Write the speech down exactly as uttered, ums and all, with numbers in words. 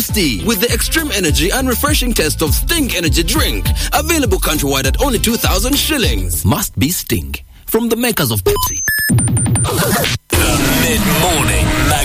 Boosty with the extreme energy and refreshing taste of Sting Energy Drink. Available countrywide at only two thousand shillings. Must be Sting. From the makers of Pepsi. The Mid-Morning